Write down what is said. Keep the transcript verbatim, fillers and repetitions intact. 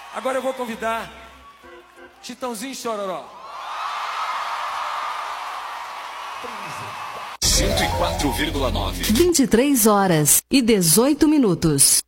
Agora eu vou convidar Chitãozinho e Chororó. cento e quatro vírgula nove. vinte e três horas e dezoito minutos.